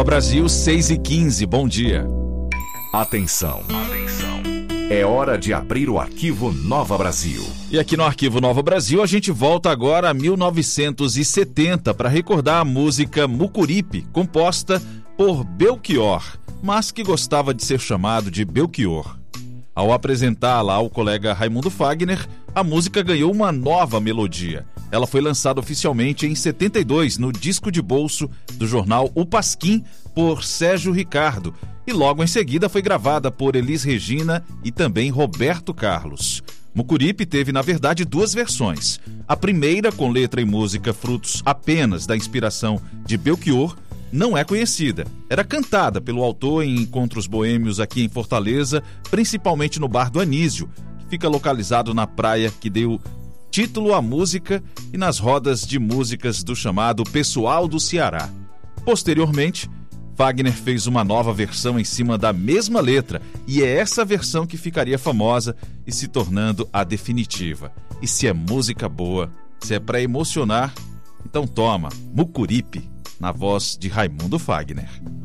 Nova Brasil, 6h15. Bom dia. Atenção. É hora de abrir o Arquivo Nova Brasil. E aqui no Arquivo Nova Brasil, a gente volta agora a 1970 para recordar a música Mucuripe, composta por Belchior, mas que gostava de ser chamado de Belchior. Ao apresentá-la ao colega Raimundo Fagner, a música ganhou uma nova melodia. Ela foi lançada oficialmente em 72 no disco de bolso do jornal O Pasquim por Sérgio Ricardo e logo em seguida foi gravada por Elis Regina e também Roberto Carlos. Mucuripe teve, na verdade, duas versões. A primeira, com letra e música frutos apenas da inspiração de Belchior, não é conhecida. Era cantada pelo autor em encontros boêmios aqui em Fortaleza, principalmente no Bar do Anísio, que fica localizado na praia que deu título à música e nas rodas de músicas do chamado Pessoal do Ceará. Posteriormente, Fagner fez uma nova versão em cima da mesma letra, e é essa versão que ficaria famosa e se tornando a definitiva. E se é música boa, se é para emocionar, então toma, Mucuripe, na voz de Raimundo Fagner.